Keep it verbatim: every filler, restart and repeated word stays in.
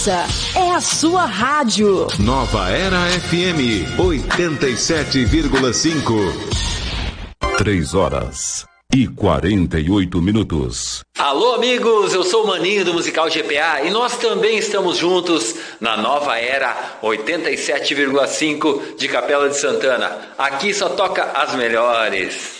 Essa é a sua rádio. Nova Era F M oitenta e sete vírgula cinco. Três horas e quarenta e oito minutos. Alô, amigos, eu sou o Maninho do Musical G P A e nós também estamos juntos na Nova Era oitenta e sete vírgula cinco de Capela de Santana. Aqui só toca as melhores.